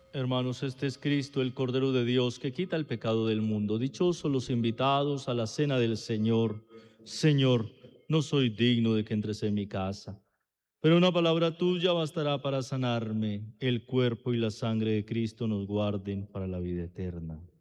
Hermanos, este es Cristo, el Cordero de Dios, que quita el pecado del mundo. Dichosos los invitados a la cena del Señor. Señor, no soy digno de que entres en mi casa, pero una palabra tuya bastará para sanarme. El cuerpo y la sangre de Cristo nos guarden para la vida eterna.